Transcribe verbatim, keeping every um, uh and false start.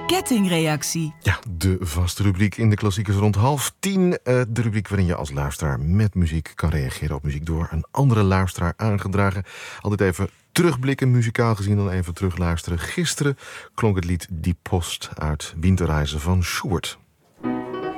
Kettingreactie. Ja, de vaste rubriek in de klassiekers rond half tien. Uh, de rubriek waarin je als luisteraar met muziek kan reageren op muziek door een andere luisteraar aangedragen. Altijd even terugblikken, muzikaal gezien, dan even terugluisteren. Gisteren klonk het lied Die Post uit Winterreizen van Schubert.